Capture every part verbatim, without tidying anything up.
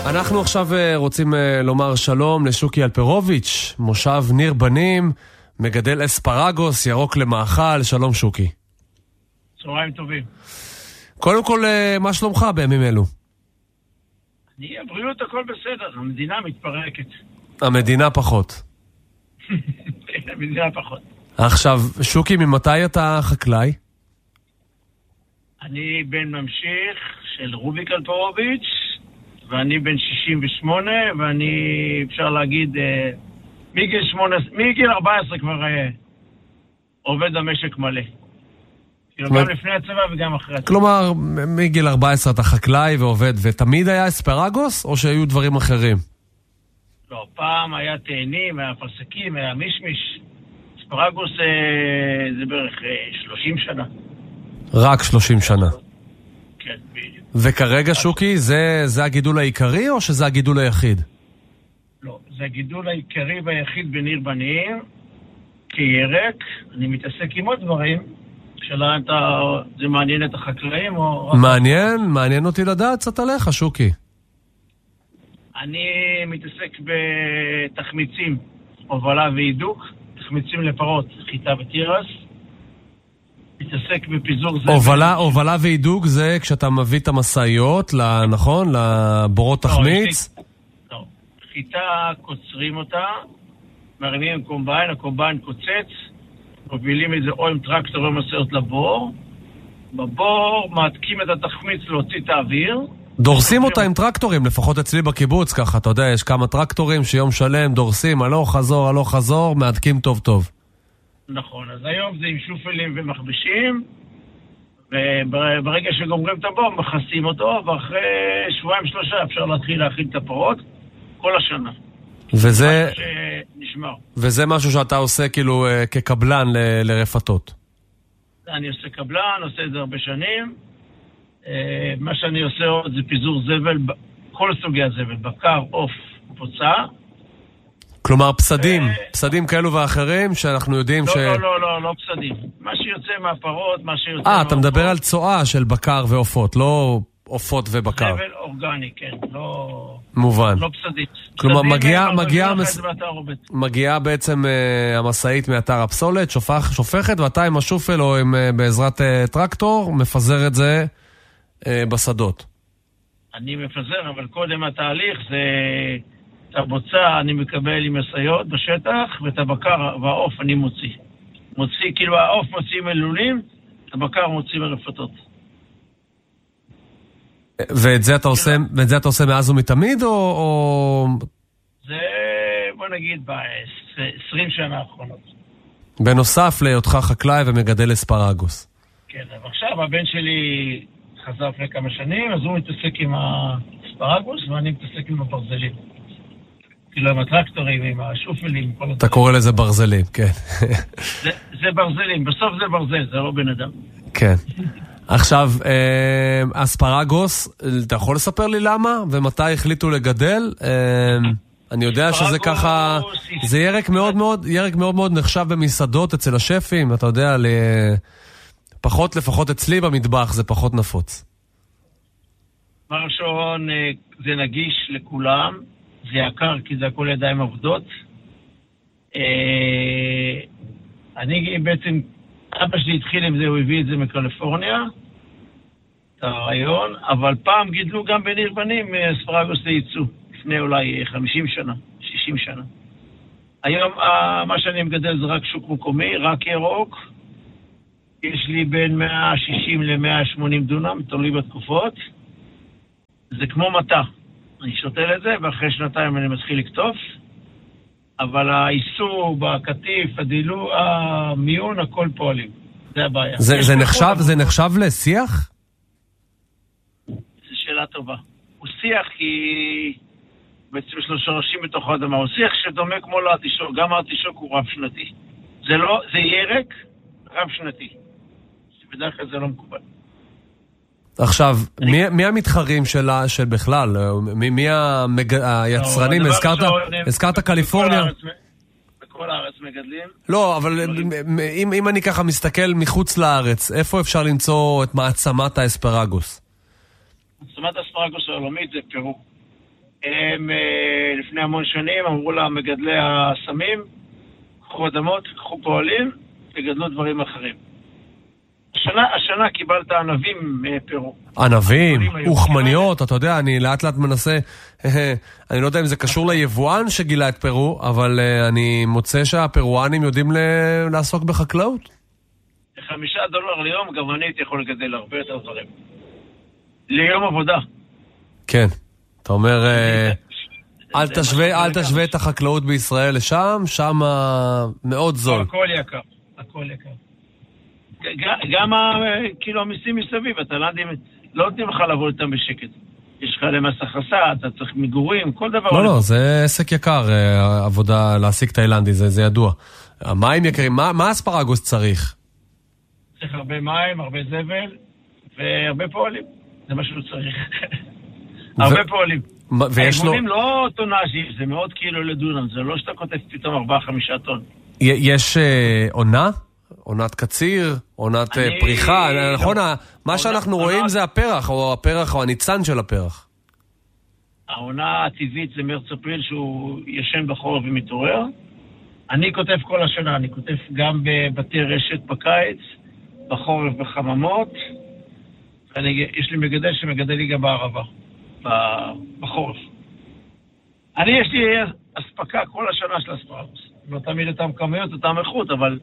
אנחנו עכשיו רוצים לומר שלום לשוקי אלפרוביץ', מושב ניר בנים, מגדל אספרגוס, ירוק למאכל. שלום שוקי. צהריים טובים. קודם כל, מה שלומך בימים אלו? אני, הבריאות הכל בסדר, המדינה מתפרקת. המדינה פחות. כן, המדינה פחות. עכשיו, שוקי, ממתי אתה חקלאי? אני בן ממשיך של רוביק אלפרוביץ', ואני בן שישים ושמונה, ואני, אפשר להגיד, מגיל שמונה, מגיל ארבע עשרה כבר עובד במשק מלא. כאילו גם לפני הצבא וגם אחרי הצבא. כלומר, מגיל ארבע עשרה אתה חקלאי ועובד, ותמיד היה אספרגוס, או שהיו דברים אחרים? לא, פעם היה תאנים, היה פרסקים, היה מישמיש. אספרגוס זה בערך שלושים שנה. רק שלושים שנה. כן, בדיוק. וכרגע, שוקי, זה, זה הגידול העיקרי או שזה הגידול היחיד? לא, זה הגידול העיקרי והיחיד בניר בנים, כירק. אני מתעסק עם עוד דברים. שאלה, אתה, זה מעניין את החקלאים או... מעניין, מעניין אותי לדעת קצת עליך, שוקי. אני מתעסק בתחמיצים, הובלה ועידוק, תחמיצים לפרות, חיטה ותירס. מתעסק בפיזור זבל. הובלה, הובלה ועידוק זה כשאתה מביא את המסעיות, נכון? לבורות תחמיץ? לא, חיטה קוצרים אותה, מרימים עם קומביין, הקומביין קוצץ, מובילים את זה או עם טרקטור או מסעות לבור, בבור מעתקים את התחמיץ להוציא את האוויר. דורסים אותה עם טרקטורים, לפחות אצלי בקיבוץ ככה, אתה יודע, יש כמה טרקטורים שיום שלם דורסים, הלוך חזור, הלוך חזור, מעתקים טוב טוב. נכון, אז היום זה עם שופלים ומחבשים, וברגע שגומרים את הבור, מכסים אותו, ואחרי שבועיים שלושה אפשר להתחיל להכין את הפרות כל השנה. וזה, נשמר. וזה משהו שאתה עושה כאילו כקבלן ל- לרפתות. אני עושה קבלן, עושה את זה הרבה שנים. מה שאני עושה עוד זה פיזור זבל, כל סוגי הזבל, בקר, עוף, פוצה. כלומר פסדים, פסדים כאלו ואחרים שאנחנו יודעים ש... לא, לא, לא, לא פסדים. מה שיוצא מהפרות, מה שיוצא... אה, אתה מדבר על צואה של בקר ועופות, לא עופות ובקר. זבל אורגני, כן, לא... מובן. לא פסדים. כלומר, מגיעה, מגיעה, מגיעה בעצם המסעית מאתר הפסולת, שופכת, ואתה עם השופל או עם, בעזרת טרקטור, מפזר את זה בשדות. אני מפזר, אבל קודם התהליך זה... את הבוצה אני מקבל עם מסעיות בשטח, ואת הבקר והעוף אני מוציא. מוציא, כאילו העוף מוציא מלולים, את הבקר מוציא מרפתות. ואת זה אתה עושה, ואת זה אתה עושה מאז ומתמיד, או, או... זה, בוא נגיד, ב-עשרים שנה האחרונות. בנוסף להיותך חקלאי ומגדל אספרגוס. כן, אבל עכשיו הבן שלי חזר לפני כמה שנים, אז הוא מתעסק עם האספרגוס, ואני מתעסק עם הברזלים. כאילו עם הטרקטורים, עם השופלים. אתה קורא לזה ברזלים, כן. זה, זה ברזלים, בסוף זה ברזל, זה לא בן אדם. כן. עכשיו, אספרגוס, אתה יכול לספר לי למה ומתי החליטו לגדל? אני יודע שזה ככה, זה ירק מאוד מאוד, ירק מאוד מאוד נחשב במסעדות אצל השפים, אתה יודע, פחות לפחות אצלי במטבח זה פחות נפוץ. מרשון, זה נגיש לכולם, זה יקר כי זה הכל ידיים עבודות. אני בעצם, אבא שלי התחיל עם זה, הוא הביא את זה מקליפורניה, את הרעיון, אבל פעם גידלו גם בניר בנים אספרגוס לייצוא, לפני אולי חמישים שנה, שישים שנה. היום מה שאני מגדל זה רק שוק מקומי, רק ירוק. יש לי בין מאה ושישים ל-מאה ושמונים דונם, תלוי בתקופות. זה כמו מטה. אני שותל את זה, ואחרי שנתיים אני מתחיל לקטוף. אבל האיסור בקטיף, הדילו, המיון, הכל פועלים. זה הבעיה. זה, זה נחשב, זה נחשב לשיח? זו שאלה טובה. הוא שיח כי בעצם יש לו שורשים בתוך האדמה. הוא שיח שדומה כמו לארטישוק. גם הארטישוק הוא רב שנתי. זה לא, זה ירק רב שנתי. בדרך כלל זה לא מקובל. עכשיו, אני... מי, מי המתחרים שלה, של בכלל? מי, מי המג... היצרנים? לא, הזכרת, הזכרת קליפורניה? הארץ, בכל הארץ מגדלים. לא, אבל אם, אם אני ככה מסתכל מחוץ לארץ, איפה אפשר למצוא את מעצמת האספרגוס? מעצמת האספרגוס העולמית זה פרו. הם לפני המון שנים אמרו לה מגדלי הסמים, קחו אדמות, קחו פועלים, תגדלו דברים אחרים. השנה, השנה קיבלת ענבים מפרו. ענבים, אוכמניות, אתה יודע, אני לאט לאט מנסה, אני לא יודע אם זה קשור ליבואן שגילה את פרו, אבל אני מוצא שהפרואנים יודעים לעסוק בחקלאות. חמישה דולר ליום, גם אני הייתי יכול לגדל הרבה יותר דברים. ליום עבודה. כן, אתה אומר, אל תשווה, אל תשווה את החקלאות בישראל לשם, שם מאוד זול. הכל יקר, הכל יקר. גם כאילו המיסים מסביב, התאילנדים לא נותנים לך לעבוד איתם בשקט. יש לך למס הכנסה, אתה צריך מגורים, כל דבר. לא, לא, זה עסק יקר, עבודה להשיג תאילנדי, זה ידוע. המים יקרים, מה אספרגוס צריך? צריך הרבה מים, הרבה זבל, והרבה פועלים. זה מה שהוא צריך. הרבה פועלים. האימונים לא טונאז'י, זה מאוד כאילו לדונם, זה לא שאתה כותב פתאום ארבעה חמישה טון. יש עונה? עונת קציר, עונת פריחה, נכון? מה שאנחנו רואים זה הפרח, או הפרח, או הניצן של הפרח. העונה הטבעית זה מרץ אפריל, שהוא ישן בחורף ומתעורר. אני כותב כל השנה, אני כותב גם בבתי רשת בקיץ, בחורף בחממות. יש לי מגדל שמגדל לי גם בערבה, בחורף. אני, יש לי אספקה כל השנה של אספרגוס. לא תמיד אותם כמויות, אותם איכות, אבל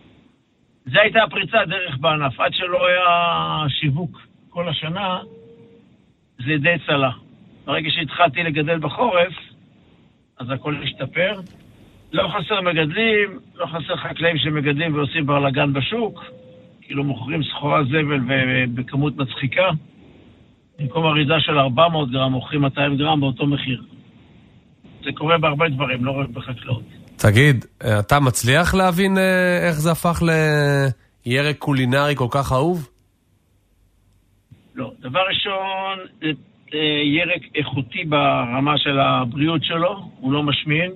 זה הייתה הפריצה דרך בענף. עד שלא היה שיווק כל השנה, זה די צלה. ברגע שהתחלתי לגדל בחורף, אז הכל השתפר. לא חסר מגדלים, לא חסר חקלאים שמגדלים ועושים ברלגן בשוק, כאילו מוכרים סחורה זבל ובכמות מצחיקה. במקום אריזה של ארבע מאות גרם, מוכרים מאתיים גרם באותו מחיר. זה קורה בהרבה דברים, לא רק בחקלאות. תגיד, אתה מצליח להבין איך זה הפך לירק קולינרי כל כך אהוב? לא. דבר ראשון, ירק איכותי ברמה של הבריאות שלו, הוא לא משמין.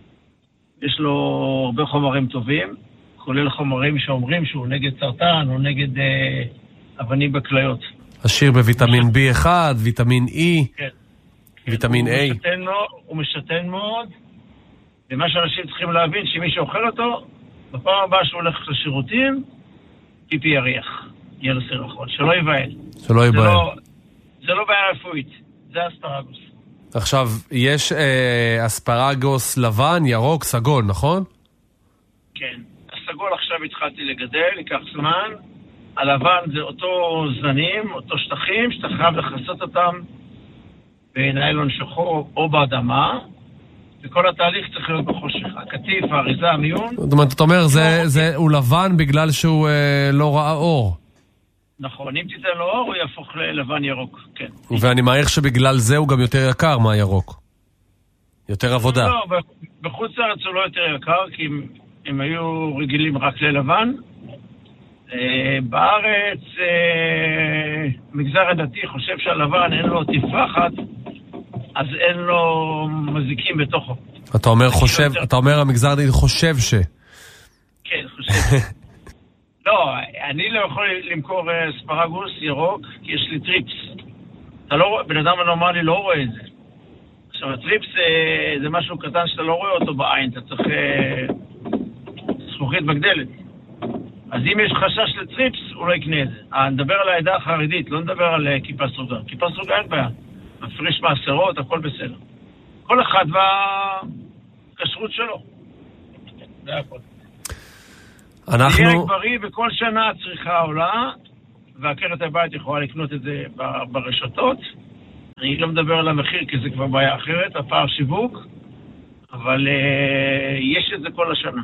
יש לו הרבה חומרים טובים, כולל חומרים שאומרים שהוא נגד סרטן או נגד אה, אבנים בכליות. עשיר בוויטמין בי אחת, ויטמין E, כן. ויטמין הוא A. משתן מאוד, הוא משתן מאוד, ומה שאנשים צריכים להבין, שמי שאוכל אותו, בפעם הבאה שהוא הולך לשירותים, פיפי יריח, יהיה לו סירחון, שלא ייבהל. שלא ייבהל. זה לא, זה לא בעיה רפואית, זה אספרגוס. עכשיו, יש אה, אספרגוס לבן, ירוק, סגול, נכון? כן. הסגול עכשיו התחלתי לגדל, ייקח זמן. הלבן זה אותו זנים, אותו שטחים, שאתה חייב לחסות אותם בניילון שחור או באדמה, וכל התהליך צריך להיות בחושך. הקטיף, האריזה, המיון. זאת אומרת, אתה אומר, זה, זה, הוא לבן בגלל שהוא אה, לא ראה אור. נכון, אם תיתן לו אור, הוא יהפוך ללבן ירוק, כן. ואני מעריך שבגלל זה הוא גם יותר יקר מהירוק. יותר עבודה. לא, בחוץ לארץ הוא לא יותר יקר, כי הם, הם היו רגילים רק ללבן. אה, בארץ, אה, מגזר הדתי חושב שהלבן אין לו תפרחת, אז אין לו מזיקים בתוכו. אתה אומר חושב, אתה אומר המגזר הדתי חושב ש... כן, חושב. לא, אני לא יכול למכור אספרגוס ירוק, כי יש לי טריפס. אתה לא, בן אדם הנורמלי לא רואה את זה. עכשיו, הטריפס זה משהו קטן שאתה לא רואה אותו בעין, אתה צריך זכוכית מגדלת. אז אם יש חשש לטריפס, הוא לא יקנה את זה. נדבר על העדה החרדית, לא נדבר על כיפה סרוגה. כיפה סרוגה אין בעיה. מפריש מעשרות, הכל בסדר. כל אחד והכשרות שלו. זה הכל. אנחנו... ירק בריא, וכל שנה הצריכה עולה, ועקרת הבית יכולה לקנות את זה ברשתות. אני לא מדבר על המחיר, כי זה כבר בעיה אחרת, הפער שיווק, אבל uh, יש את זה כל השנה.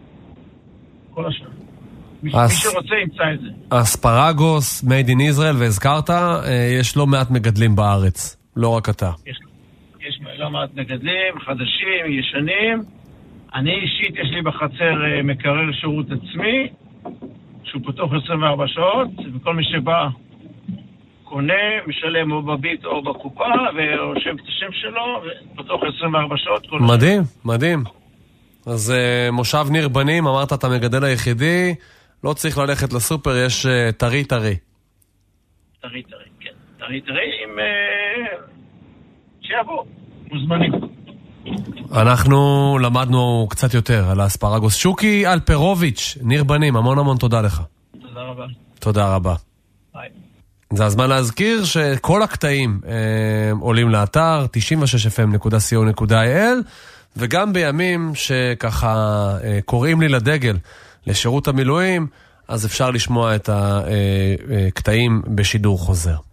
כל השנה. אס... מי שרוצה ימצא את זה. אספרגוס, made in Israel, והזכרת, יש לא מעט מגדלים בארץ, לא רק אתה. יש, יש לא מעט מגדלים, חדשים, ישנים. אני אישית, יש לי בחצר מקרר שירות עצמי, שהוא פתוח עשרים וארבע שעות, וכל מי שבא קונה, משלם או בביט או בקופה, ורושם את השם שלו, ופתוח עשרים וארבע שעות. מדהים, מדהים. אז uh, מושב ניר בנים, אמרת אתה מגדל היחידי, לא צריך ללכת לסופר, יש uh, טרי טרי. טרי טרי, כן. טרי טרי עם... Uh, שיבוא. מוזמנים. אנחנו למדנו קצת יותר על האספרגוס. שוקי אלפרוביץ', ניר בנים, המון המון תודה לך. תודה רבה. תודה רבה. ביי. זה הזמן להזכיר שכל הקטעים אה, עולים לאתר תשעים ושש אף אם נקודה סי או נקודה איי אל, וגם בימים שככה אה, קוראים לי לדגל לשירות המילואים, אז אפשר לשמוע את הקטעים בשידור חוזר.